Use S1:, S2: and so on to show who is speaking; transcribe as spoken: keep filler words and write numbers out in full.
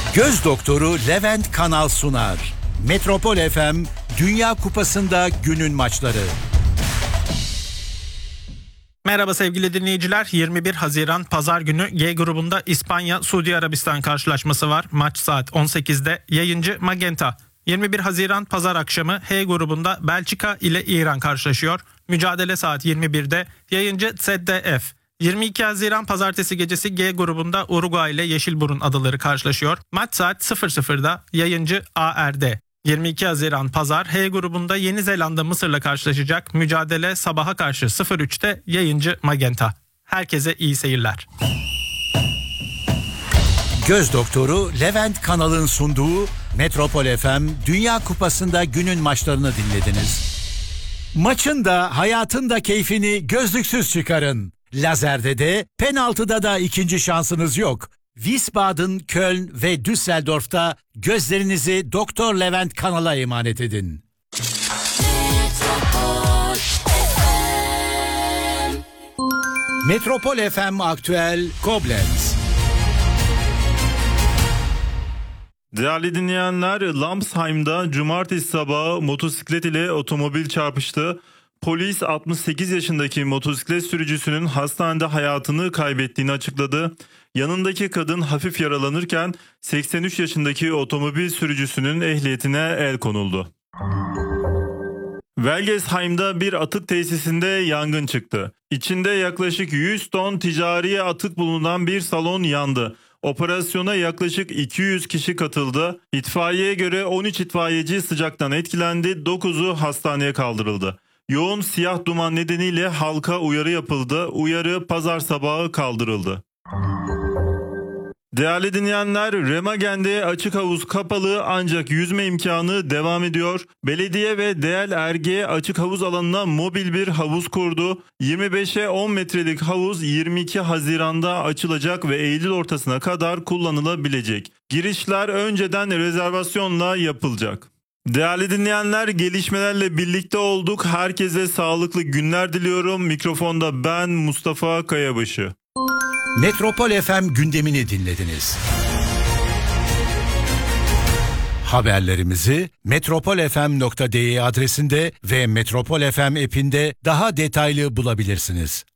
S1: Göz doktoru Levent Kanal sunar. Metropol F M Dünya Kupası'nda günün maçları.
S2: Merhaba sevgili dinleyiciler. yirmi bir Haziran Pazar günü G grubunda İspanya-Suudi Arabistan karşılaşması var. Maç saat on sekizde. Yayıncı Magenta. yirmi bir Haziran Pazar akşamı H grubunda Belçika ile İran karşılaşıyor. Mücadele saat yirmi birde. Yayıncı Z D F. yirmi iki Haziran Pazartesi gecesi G grubunda Uruguay ile Yeşilburun adaları karşılaşıyor. Maç saat sıfır sıfırda. Yayıncı A R D. yirmi iki Haziran Pazar H grubunda Yeni Zelanda Mısır'la karşılaşacak. Mücadele sabaha karşı sıfır üçte. Yayıncı Magenta. Herkese iyi seyirler.
S1: Göz doktoru Levent Kanal'ın sunduğu Metropol F M Dünya Kupası'nda günün maçlarını dinlediniz. Maçın da hayatın da keyfini gözlüksüz çıkarın. Lazerde de penaltıda da ikinci şansınız yok. Wiesbaden, Köln ve Düsseldorf'ta gözlerinizi Doktor Levent Kanal'a emanet edin. Metropol F M Aktüel Koblenz.
S3: Değerli dinleyenler, Lamsheim'da cumartesi sabahı motosiklet ile otomobil çarpıştı. Polis altmış sekiz yaşındaki motosiklet sürücüsünün hastanede hayatını kaybettiğini açıkladı. Yanındaki kadın hafif yaralanırken seksen üç yaşındaki otomobil sürücüsünün ehliyetine el konuldu. Welgesheim'da bir atık tesisinde yangın çıktı. İçinde yaklaşık yüz ton ticari atık bulunan bir salon yandı. Operasyona yaklaşık iki yüz kişi katıldı. İtfaiyeye göre on üç itfaiyeci sıcaktan etkilendi, dokuzu hastaneye kaldırıldı. Yoğun siyah duman nedeniyle halka uyarı yapıldı. Uyarı pazar sabahı kaldırıldı. Değerli dinleyenler, Remagen'de açık havuz kapalı ancak yüzme imkanı devam ediyor. Belediye ve D L R G açık havuz alanına mobil bir havuz kurdu. yirmi beşe on metrelik havuz yirmi iki Haziran'da açılacak ve Eylül ortasına kadar kullanılabilecek. Girişler önceden rezervasyonla yapılacak. Değerli dinleyenler, gelişmelerle birlikte olduk. Herkese sağlıklı günler diliyorum. Mikrofonda ben Mustafa Kayabaşı.
S1: Metropol F M gündemini dinlediniz. Haberlerimizi metropolfm nokta de adresinde ve Metropol F M app'inde daha detaylı bulabilirsiniz.